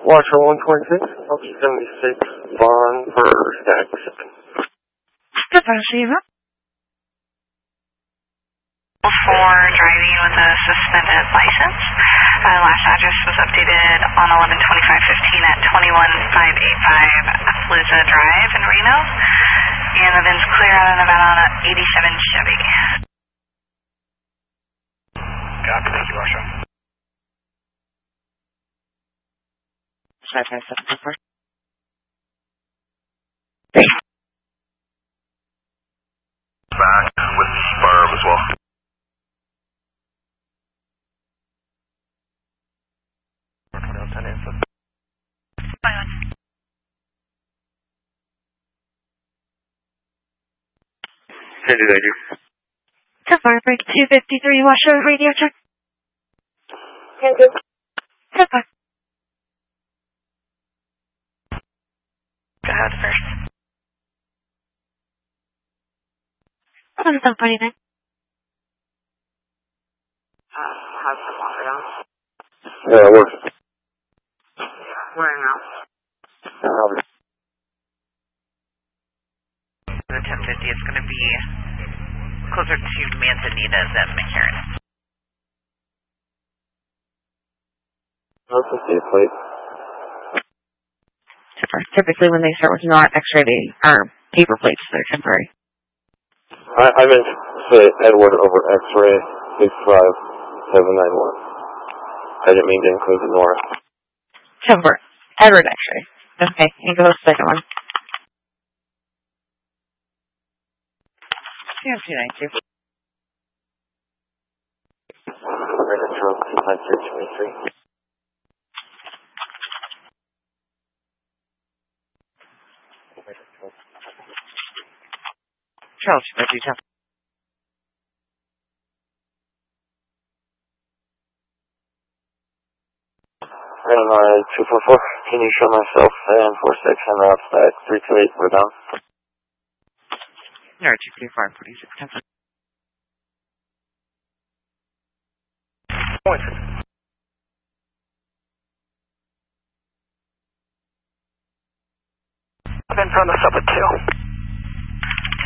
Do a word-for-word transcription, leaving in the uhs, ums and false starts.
Watcher one twenty-six, Officer seventy-six, Vaughn for static reception. Спасибо. For driving with a suspended license. Uh, last address was updated on eleven twenty-five fifteen at twenty-one five eighty-five Appaloosa Drive in Reno. And the VIN's clear out and about on an eighty-seven Chevy. Copy, thank you, Marshal. Should I try seven two four? Back with sperm as well. Can do that, you. Tough break two fifty-three, Washoe radio check. Can do. Tough Go ahead first. One seven forty-nine. Uh, how's the water down? Yeah, it works. Where now? Um, The ten fifty is going to be closer to Manzanita than McCarran. That's a safe plate. Typically, when they start with not X-ray, they are paper plates. They're temporary. I, I meant to say Edward over X-ray six five seven nine one. I didn't mean to include the Nora. Temporary. Edward X-ray. Okay, and go to the second one. two nine two. Right at stroke two five three twenty-three. Charles, what do you tell? And uh, two four four, can you show myself and four six and route stack three two eight, we're down. No, two three four, forty-six, ten. Point. I've been from the sub at two.